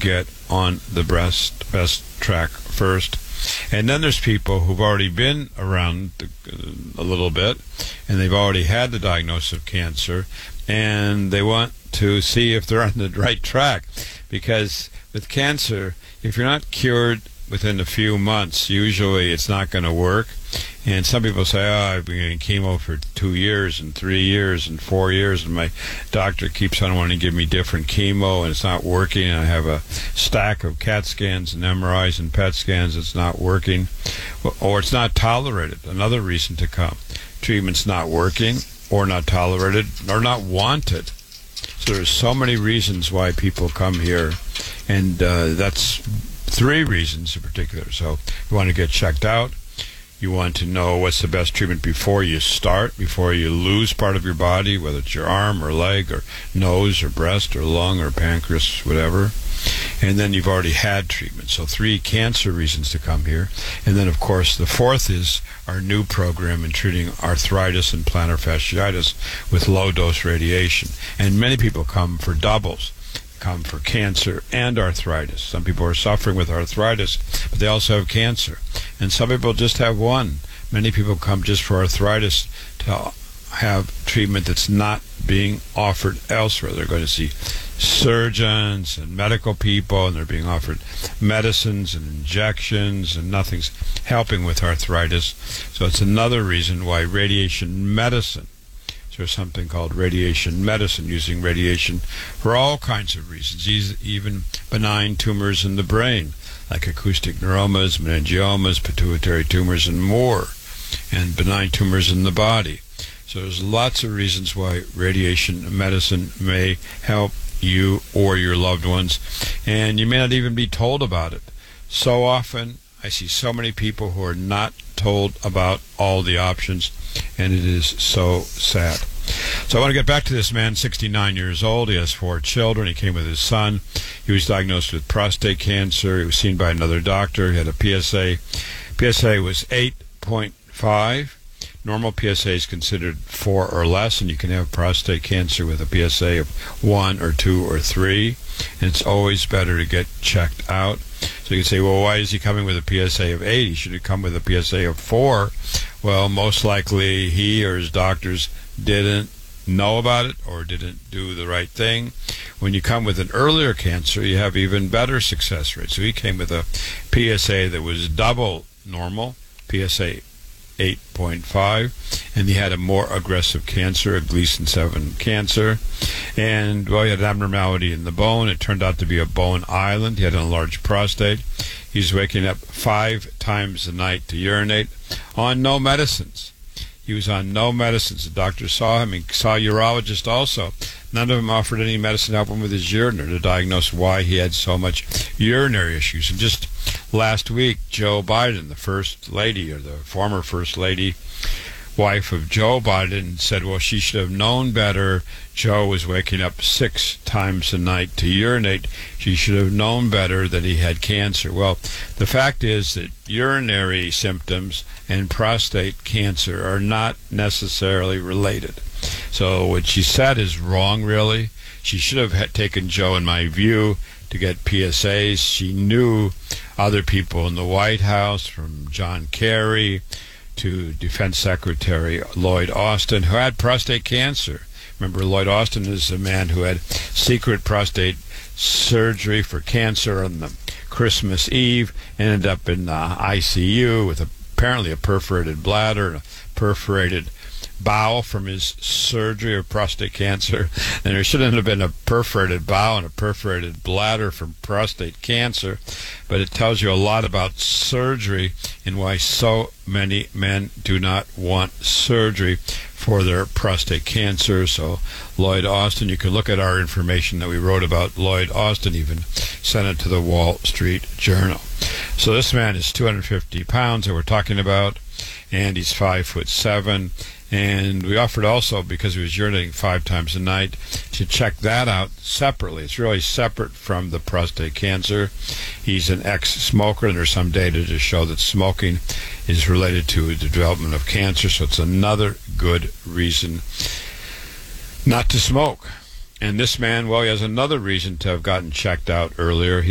get on the best track first. And then there's people who've already been around a little bit, and they've already had the diagnosis of cancer, and they want to see if they're on the right track. Because with cancer, if you're not cured within a few months, usually it's not going to work. And some people say, oh, I've been getting chemo for 2 years and 3 years and 4 years, and my doctor keeps on wanting to give me different chemo, and it's not working, and I have a stack of CAT scans and MRIs and PET scans, it's not working, or it's not tolerated. Another reason to come. Treatment's not working, or not tolerated, or not wanted. So there's so many reasons why people come here, and that's 3 reasons in particular. So you want to get checked out. You want to know what's the best treatment before you start, before you lose part of your body, whether it's your arm or leg or nose or breast or lung or pancreas, whatever. And then you've already had treatment. So 3 cancer reasons to come here. And then, of course, the 4th is our new program in treating arthritis and plantar fasciitis with low-dose radiation. And many people come for doubles. Come for cancer and arthritis. Some people are suffering with arthritis, but they also have cancer. And some people just have one. Many people come just for arthritis to have treatment that's not being offered elsewhere. They're going to see surgeons and medical people, and they're being offered medicines and injections, and nothing's helping with arthritis. So it's another reason why radiation medicine. There's something called radiation medicine, using radiation for all kinds of reasons, even benign tumors in the brain, like acoustic neuromas, meningiomas, pituitary tumors, and more, and benign tumors in the body. So there's lots of reasons why radiation medicine may help you or your loved ones, and you may not even be told about it. So often, I see so many people who are not told about all the options, and it is so sad. So I want to get back to this man, 69 years old. He has 4 children. He came with his son. He was diagnosed with prostate cancer. He was seen by another doctor. He had a PSA. PSA was 8.5. Normal PSA is considered 4 or less, and you can have prostate cancer with a PSA of 1 or 2 or 3. And it's always better to get checked out. So you can say, well, why is he coming with a PSA of 8? He should have come with a PSA of 4. Well, most likely he or his doctors didn't know about it or didn't do the right thing. When you come with an earlier cancer, you have even better success rate. So he came with a PSA that was double normal, PSA 8.5, and he had a more aggressive cancer, a Gleason 7 cancer, and well, he had an abnormality in the bone. It turned out to be a bone island. He had an enlarged prostate. He's waking up 5 times a night to urinate on no medicines. He was on no medicines. The doctor saw him. He saw a urologist also. None of them offered any medicine to help him with his urinary, to diagnose why he had so much urinary issues. And just last week, Joe Biden, the first lady, or the former first lady, wife of Joe Biden, said, well, she should have known better. Joe was waking up 6 times a night to urinate. She should have known better that he had cancer. Well, the fact is that urinary symptoms and prostate cancer are not necessarily related. So what she said is wrong, really. She should have taken Joe, in my view, to get PSAs. She knew other people in the White House, from John Kerry to Defense Secretary Lloyd Austin, who had prostate cancer. Remember, Lloyd Austin is a man who had secret prostate surgery for cancer on the Christmas Eve, ended up in the ICU with apparently a perforated bladder and a perforated bowel from his surgery of prostate cancer. And there shouldn't have been a perforated bowel and a perforated bladder from prostate cancer, but it tells you a lot about surgery and why so many men do not want surgery for their prostate cancer. So Lloyd Austin, you can look at our information that we wrote about Lloyd Austin, even sent it to the Wall Street Journal. So this man is 250 pounds that we're talking about, and he's 5'7". And we offered also, because he was urinating 5 times a night, to check that out separately. It's really separate from the prostate cancer. He's an ex-smoker, and there's some data to show that smoking is related to the development of cancer, so it's another good reason not to smoke. And this man, well, he has another reason to have gotten checked out earlier.